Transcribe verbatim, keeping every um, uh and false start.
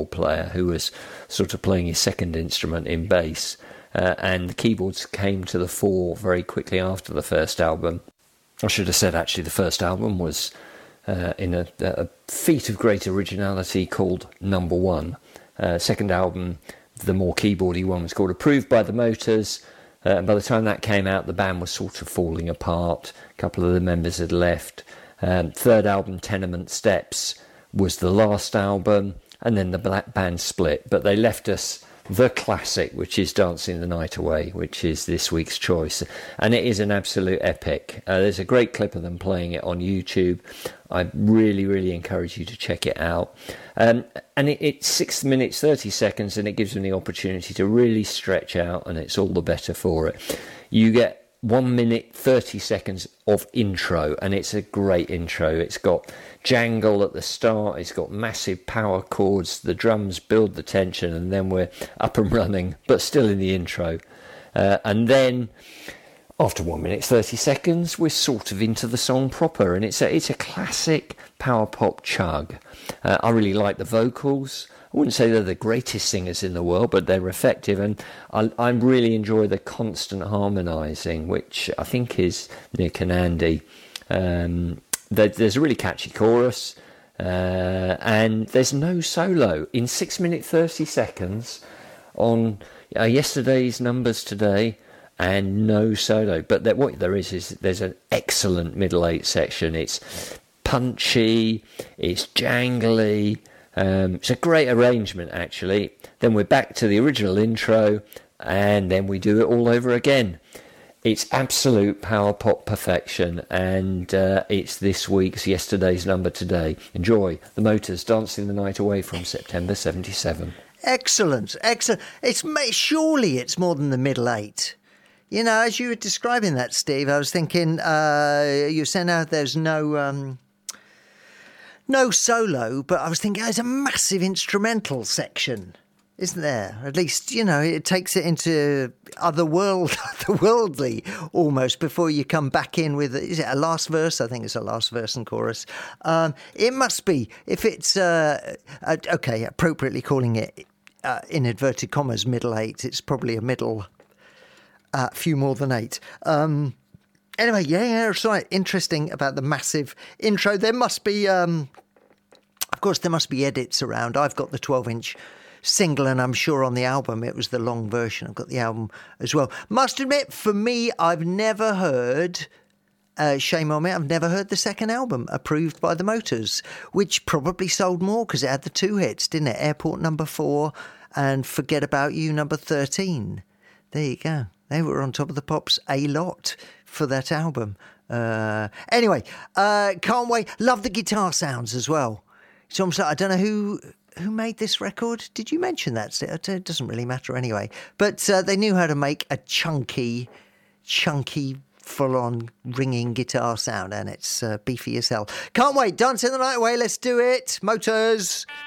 keyboard player who was sort of playing his second instrument in bass. Uh, and the keyboards came to the fore very quickly after the first album. I should have said, actually, the first album was uh, in a, a feat of great originality called Number One. Uh, second album, the more keyboardy one, was called Approved by the Motors. Uh, and by the time that came out, the band was sort of falling apart. A couple of the members had left. Um, third album, Tenement Steps, was the last album. And then the black band split. But they left us the classic, which is Dancing the Night Away, which is this week's choice. And it is an absolute epic. Uh, there's a great clip of them playing it on YouTube. I really, really encourage you to check it out. Um, and it, it's six minutes, thirty seconds, and it gives them the opportunity to really stretch out, and it's all the better for it. You get one minute, thirty seconds of intro, and it's a great intro. It's got jangle at the start, it's got massive power chords, the drums build the tension, and then we're up and running, but still in the intro. Uh, and then after one minute, thirty seconds, we're sort of into the song proper, and it's a, it's a classic power pop chug. Uh, I really like the vocals. I wouldn't say they're the greatest singers in the world, but they're effective, and I, I really enjoy the constant harmonising, which I think is Nick and Andy. Um, there, there's a really catchy chorus, uh, and there's no solo. In six minutes, thirty seconds on uh, yesterday's numbers today, and no solo. But there, what there is, is there's an excellent middle eight section. It's punchy, it's jangly. Um, it's a great arrangement, actually. Then we're back to the original intro, and then we do it all over again. It's absolute power pop perfection, and uh, it's this week's Yesterday's Number Today. Enjoy The Motors, Dancing the Night Away from September seventy-seven. Excellent, excellent. It's surely it's more than the middle eight. You know, as you were describing that, Steve, I was thinking, uh, you said now there's no... Um, No solo, but I was thinking there's a massive instrumental section, isn't there? At least, you know, it takes it into other world, otherworldly almost before you come back in with, is it a last verse? I think it's a last verse and chorus. Um, it must be, if it's, uh, uh, okay, appropriately calling it, uh, in inverted commas, middle eight, it's probably a middle, uh, few more than eight. Um Anyway, yeah, yeah, it's right. Interesting about the massive intro. There must be, um, of course, there must be edits around. I've got the twelve-inch single, and I'm sure on the album it was the long version. I've got the album as well. Must admit, for me, I've never heard, uh, shame on me, I've never heard the second album, Approved by the Motors, which probably sold more because it had the two hits, didn't it? Airport number four and Forget About You number thirteen. There you go. They were on top of the pops a lot for that album. Uh, anyway, uh, can't wait. Love the guitar sounds as well. So I'm sorry, I don't know who who made this record. Did you mention that? It doesn't really matter anyway. But uh, they knew how to make a chunky, chunky, full-on ringing guitar sound, and it's uh, beefy as hell. Can't wait. Dancing the Night Away. Let's do it. Motors.